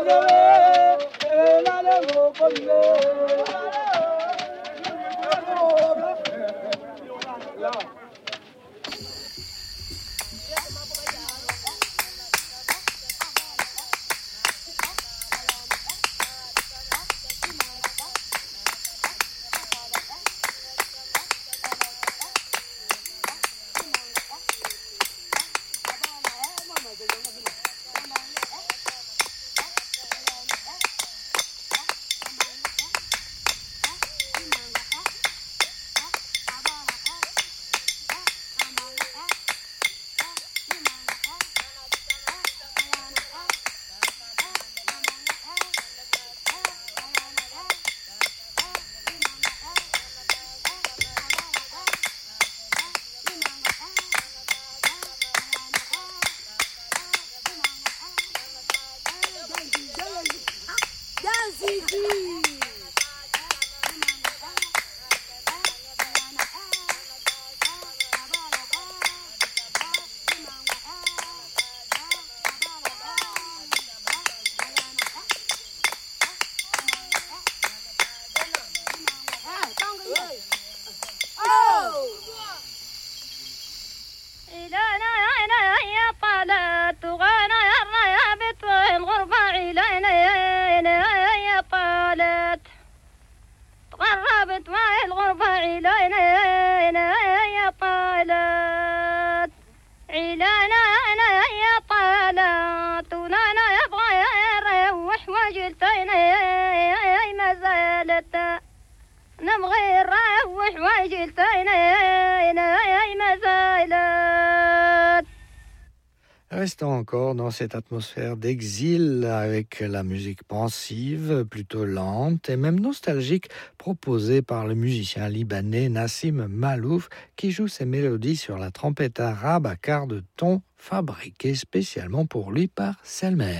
Restons encore dans cette atmosphère d'exil avec la musique pensive, plutôt lente et même nostalgique proposée par le musicien libanais Nassim Malouf qui joue ses mélodies sur la trompette arabe à quart de ton fabriquée spécialement pour lui par Selmer.